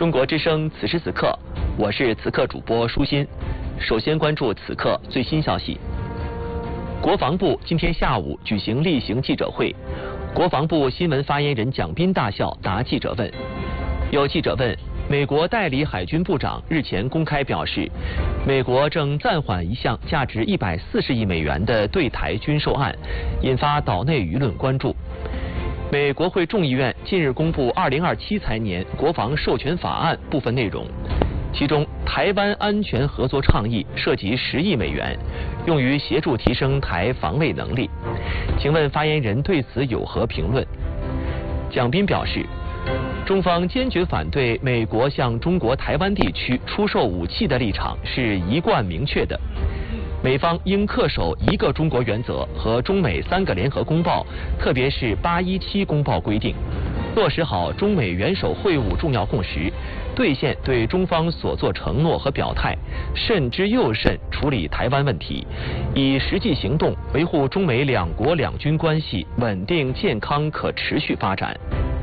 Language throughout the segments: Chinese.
中国之声此时此刻，我是此刻主播舒心。首先关注此刻最新消息。国防部今天下午举行例行记者会，国防部新闻发言人蒋斌大校答记者问。有记者问，美国代理海军部长日前公开表示，美国正暂缓一项价值140亿美元的对台军售案，引发岛内舆论关注。美国会众议院近日公布2027财年国防授权法案部分内容，其中台湾安全合作倡议涉及10亿美元，用于协助提升台防卫能力。请问发言人对此有何评论？蒋斌表示，中方坚决反对美国向中国台湾地区出售武器的立场是一贯明确的。美方应恪守一个中国原则和中美3个联合公报，特别是817公报规定，落实好中美元首会晤重要共识，兑现对中方所作承诺和表态，慎之又慎处理台湾问题，以实际行动维护中美两国两军关系稳定、健康、可持续发展。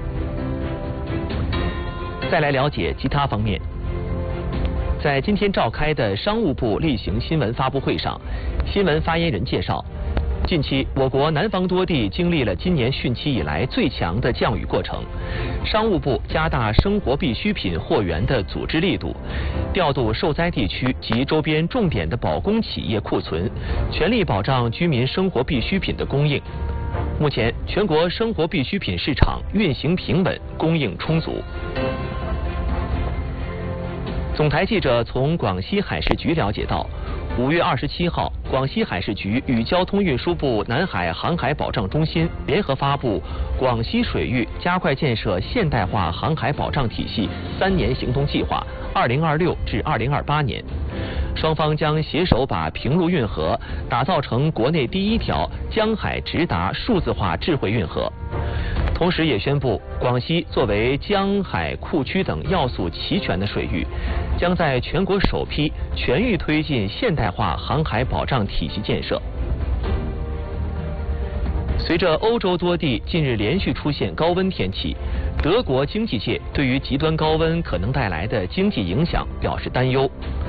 再来了解其他方面。在今天召开的商务部例行新闻发布会上，新闻发言人介绍，近期我国南方多地经历了今年汛期以来最强的降雨过程，商务部加大生活必需品货源的组织力度，调度受灾地区及周边重点的保供企业库存，全力保障居民生活必需品的供应。目前全国生活必需品市场运行平稳，供应充足。总台记者从广西海事局了解到，5月27号，广西海事局与交通运输部南海航海保障中心联合发布《广西水域加快建设现代化航海保障体系3年行动计划（2026至2028年）。双方将携手把平陆运河打造成国内第1条江海直达数字化智慧运河。同时也宣布，广西作为江海库区等要素齐全的水域，将在全国首批全域推进现代化航海保障体系建设。随着欧洲多地近日连续出现高温天气，德国经济界对于极端高温可能带来的经济影响表示担忧。